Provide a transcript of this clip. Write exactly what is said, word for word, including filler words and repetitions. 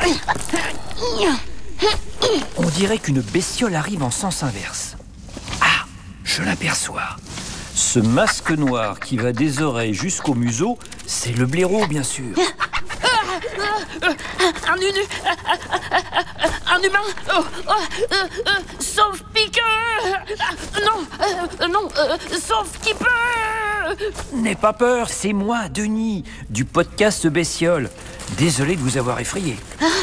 On dirait qu'une bestiole arrive en sens inverse. Ah, je l'aperçois. Ce masque noir qui va des oreilles jusqu'au museau, c'est le blaireau, bien sûr. Un, unu... un humain oh, oh, euh, euh, sauf piqueur. Non, euh, non, euh, sauf qui peut. N'aie pas peur, c'est moi, Denis, du podcast Bestiole. Désolé de vous avoir effrayé.